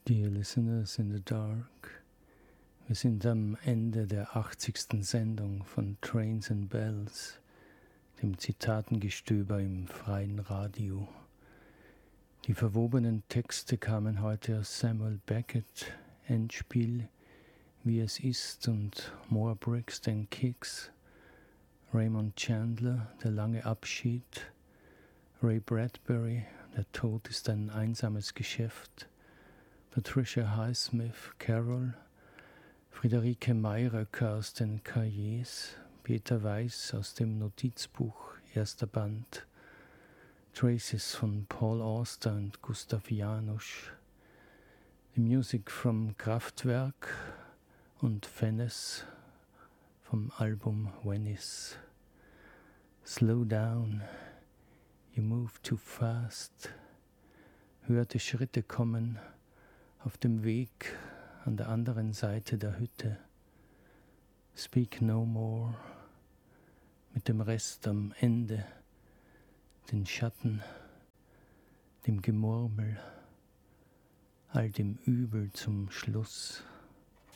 Dear Listeners in the Dark, wir sind am Ende der 80. Sendung von Trains and Bells, dem Zitatengestöber im freien Radio. Die verwobenen Texte kamen heute aus Samuel Beckett, Endspiel, Wie es ist und More Bricks Than Kicks, Raymond Chandler, Der lange Abschied, Ray Bradbury, Der Tod ist ein einsames Geschäft, Patricia Highsmith, Carol, Friederike Mayröcker aus den Cahiers, Peter Weiß aus dem Notizbuch, erster Band, Traces von Paul Auster und Gustav Janusz, The Music from Kraftwerk und Venice vom Album Venice. Slow down, you move too fast. Hörte Schritte kommen auf dem Weg an der anderen Seite der Hütte. Speak no more, mit dem Rest am Ende, den Schatten, dem Gemurmel, all dem Übel zum Schluss.